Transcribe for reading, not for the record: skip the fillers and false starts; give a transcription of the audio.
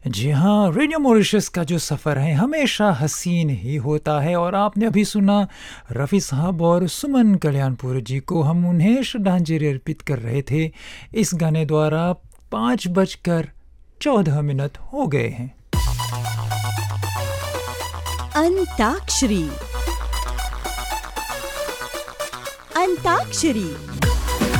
जी हाँ, radio Mauritius का जो सफ़र है हमेशा हसीन ही होता है। और आपने अभी सुना रफ़ी साहब और सुमन कल्याणपुर जी को, हम उन्हें श्रद्धांजलि अर्पित कर रहे थे इस गाने द्वारा। 5:14 हो गए हैं। अंताक्षरी। अंताक्षरी